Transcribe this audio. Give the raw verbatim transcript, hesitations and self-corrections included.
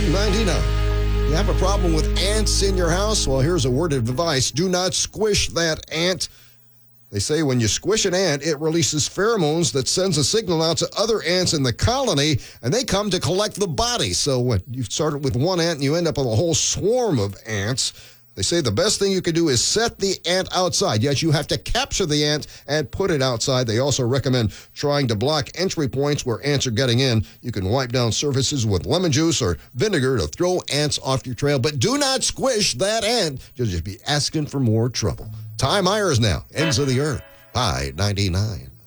ninety-nine. You have a problem with ants in your house? Well, here's a word of advice. Do not squish that ant. They say when you squish an ant, it releases pheromones that sends a signal out to other ants in the colony, and they come to collect the body. So when you started with one ant and you end up with a whole swarm of ants, they say the best thing you can do is set the ant outside. Yes, you have to capture the ant and put it outside. They also recommend trying to block entry points where ants are getting in. You can wipe down surfaces with lemon juice or vinegar to throw ants off your trail, but do not squish that ant. You'll just be asking for more trouble. Ty Myers now, Ends of the Earth, High ninety-nine.